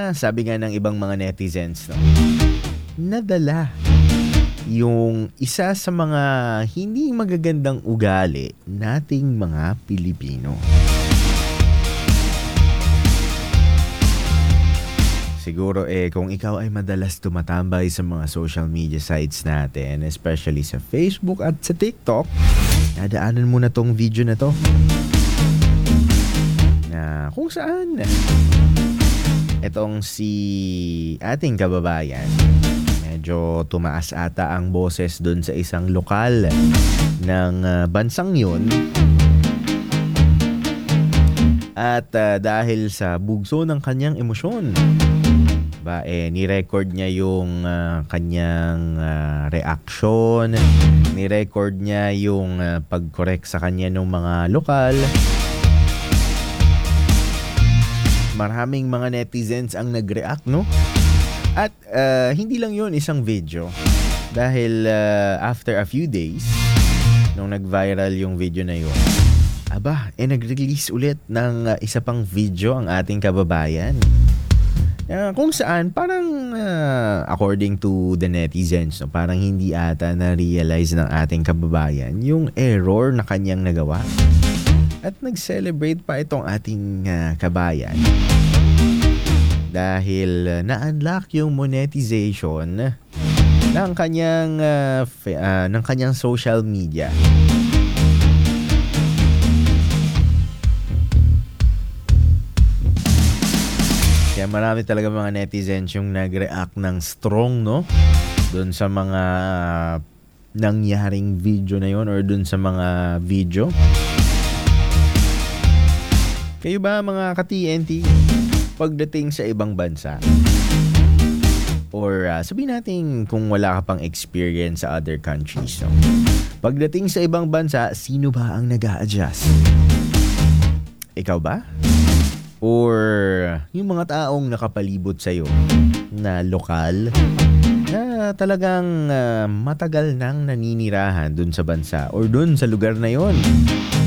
sabi nga ng ibang mga netizens, no, nadala yung isa sa mga hindi magagandang ugali nating mga Pilipino. Siguro kung ikaw ay madalas tumatambay sa mga social media sites natin, especially sa Facebook at sa TikTok, nadaanan mo na tong video na to. Na kung saan itong si ating kababayan, medyo tumaas ata ang boses dun sa isang lokal ng bansang yun. At dahil sa bugso ng kanyang emosyon, ni-record niya yung kanyang reaction, ni-record niya yung pag-correct sa kanya ng mga lokal. Maraming mga netizens ang nag-react, no? At hindi lang yun, isang video. Dahil after a few days, nung nag-viral yung video na yun, nag-release ulit ng isa pang video ang ating kababayan. Kung saan, parang according to the netizens, no, parang hindi ata na-realize ng ating kababayan yung error na kanyang nagawa. At nag-celebrate pa itong ating kabayan dahil na-unlock yung monetization ng kanyang social media. Kaya marami talaga mga netizens yung nag-react ng strong, no? Doon sa mga nangyaring video na yon or doon sa mga video. Kayo ba mga ka-TNT, pagdating sa ibang bansa, or sabihin natin kung wala ka pang experience sa other countries, no? Pagdating sa ibang bansa, sino ba ang nag-a-adjust? Ikaw ba? Or yung mga taong nakapalibot sa'yo na lokal na talagang matagal nang naninirahan dun sa bansa or dun sa lugar na yon?